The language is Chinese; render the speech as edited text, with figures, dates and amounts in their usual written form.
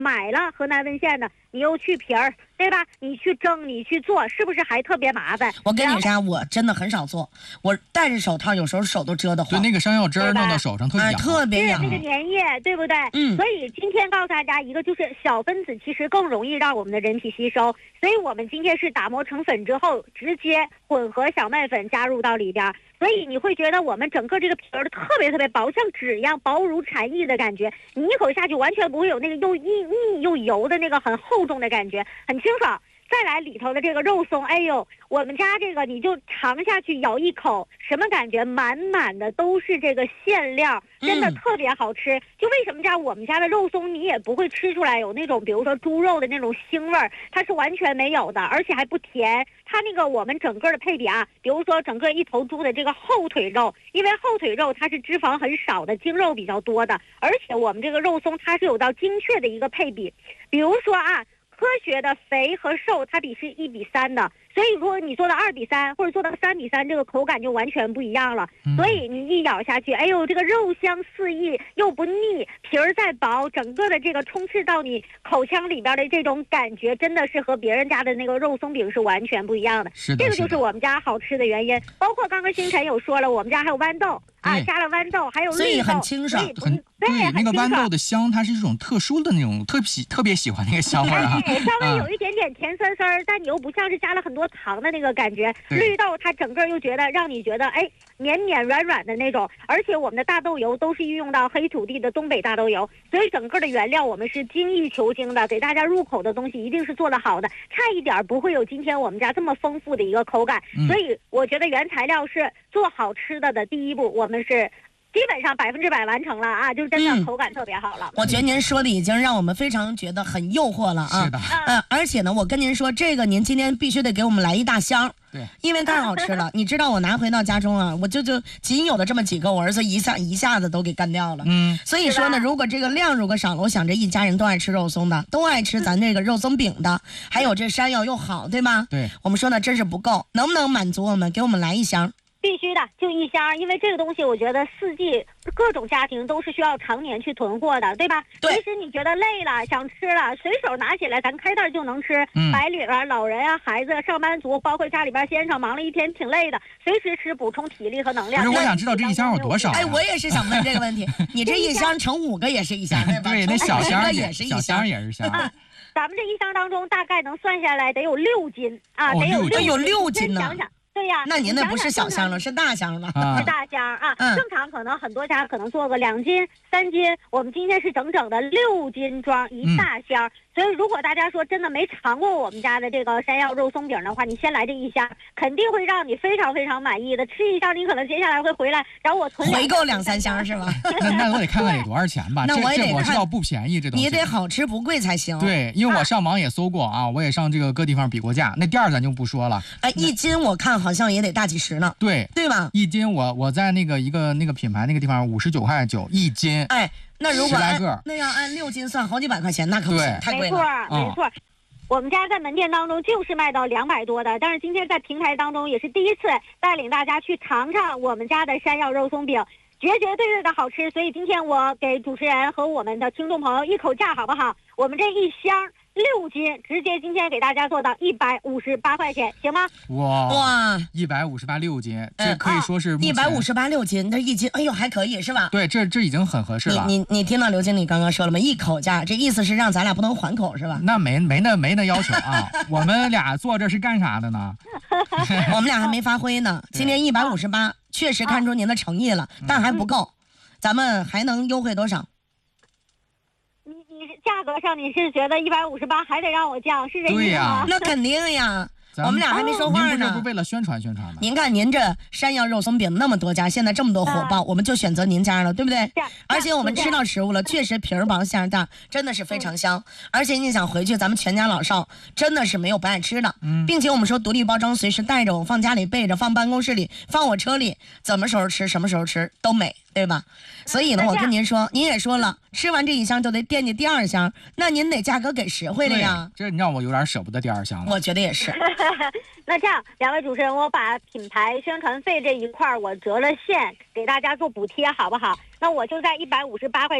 买了河南温县的，你又去皮儿，对吧？你去蒸，你去做，是不是还特别麻烦？ 我跟你说，我真的很少做，我戴着手套，有时候手都遮得慌。 对，那个山药汁儿弄到手上特痒， 特别痒， 那个粘液，对不对？所以今天告诉大家一个，就是小分子其实更容易让我们的人体吸收，所以我们今天是打磨成粉之后，直接混合小麦粉加入到里边。所以你会觉得我们整个这个皮儿特别特别薄，像纸一样薄如蝉翼的感觉，你一口下去完全不会有那个又腻又油的那个很厚重的感觉，很清爽。再来里头的这个肉松，哎呦，我们家这个你就尝下去，咬一口，什么感觉？满满的都是这个馅料，真的特别好吃。就为什么我们家的肉松你也不会吃出来有那种比如说猪肉的那种腥味儿，它是完全没有的，而且还不甜。它那个我们整个的配比啊，比如说整个一头猪的这个后腿肉，因为后腿肉它是脂肪很少的，精肉比较多的，而且我们这个肉松它是有到精确的一个配比，比如说啊。科学的肥和瘦它比是1:3的，所以如果你做到2:3或者做到3:3，这个口感就完全不一样了。所以你一咬下去，哎呦，这个肉香四溢又不腻，皮儿再薄，整个的这个充斥到你口腔里边的这种感觉，真的是和别人家的那个肉松饼是完全不一样的。 是的， 这个就是我们家好吃的原因。包括刚刚星辰有说了，我们家还有豌豆啊，加了豌豆，还有绿豆， 所以很清爽， 对，那个豌豆的香，它是一种特殊的那种特别喜欢那个香味啊。 稍微有一点点甜酸酸，但你又不像是加了很多糖的那个感觉。绿豆它整个又觉得让你觉得绵绵软软的那种，而且我们的大豆油都是运用到黑土地的东北大豆油，所以整个的原料我们是精益求精的，给大家入口的东西一定是做得好的，差一点不会有今天我们家这么丰富的一个口感。所以我觉得原材料是做好吃的第一步，我们是基本上100%完成了啊，就真的口感特别好了。 我觉得您说的已经让我们非常觉得很诱惑了啊。 是的。 而且呢，我跟您说，这个您今天必须得给我们来一大箱。 对， 因为太好吃了。你知道我拿回到家中啊，我就仅有的这么几个，我儿子一下子都给干掉了。所以说呢，如果这个量如果少了，我想这一家人都爱吃肉松的，都爱吃咱这个肉松饼的，还有这山药又好，对吗？ 对， 我们说呢，真是不够，能不能满足我们？给我们来一箱。 必须的，就一箱，因为这个东西我觉得四季各种家庭都是需要常年去囤货的，对吧？ 对。 其实你觉得累了想吃了，随手拿起来咱开袋就能吃。白领啊、老人啊、孩子、上班族，包括家里边先生忙了一天挺累的，随时吃补充体力和能量。 可是我想知道这一箱有多少？ 我也是想问这个问题。你这一箱盛5个也是一箱，对吧？ 对，那小箱也是一箱， 小箱也是箱。 咱们这一箱当中大概能算下来得有6斤啊，得有 6斤呢。 想想。对呀， 那您那不是小箱了，是大箱了， 是大箱啊。正常可能很多家可能做个2斤、3斤，我们今天是整整的6斤装一大箱。所以如果大家说真的没尝过我们家的这个山药肉松饼的话，你先来这一箱，肯定会让你非常非常满意的。吃一箱，你可能接下来会回来找我囤回购2、3箱是吧？ 那我得看看得多少钱吧。 那我也得我知道不便宜，这东西你得好吃不贵才行。 对，因为我上网也搜过啊，我也上这个各地方比过价，那店儿咱就不说了。 1斤我看好像也得大几十呢。 对吧 ？1斤我在那个一个那个品牌那个地方59.9块1斤。 那如果 10来个， 那要按6斤算好几百块钱，那可不行，太贵了。 没错。我们家在门店当中就是卖到200多的，但是今天在平台当中也是第一次带领大家去尝尝我们家的山药肉松饼，绝对的好吃。所以今天我给主持人和我们的听众朋友一口价好不好？我们这一箱6斤，直接今天给大家做到158块钱，行吗？ 哇，158.6斤，这可以说是 158.6斤，这1斤，哎呦还可以是吧？ 对，这已经很合适了。 你听到刘经理刚刚说了吗？一口价，这意思是让咱俩不能还口是吧？ 那没那要求啊，我们俩坐这是干啥的呢？ 我们俩还没发挥呢。今天158，确实看出您的诚意了，但还不够，咱们还能优惠多少？ 你价格上你是觉得158还得让我降，是这意思吗？ 那肯定呀。我们俩还没说话呢。 您不是为了宣传吗？ 您看您这山药肉松饼那么多家，现在这么多火爆，我们就选择您家了，对不对？而且我们吃到食物了，确实皮儿薄馅儿大，真的是非常香。而且你想回去，咱们全家老少真的是没有不爱吃的。并且我们说独立包装，随时带着，我放家里备着，放办公室里，放我车里，什么时候吃什么时候吃都美，对吧？所以呢，我跟您说，您也说了，吃完这一箱就得惦记第2箱，那您得价格给实惠了呀。 这你让我有点舍不得第2箱了。 我觉得也是。 那这样，2位主持人，我把品牌宣传费这一块我折了线，给大家做补贴，好不好？那我就在158块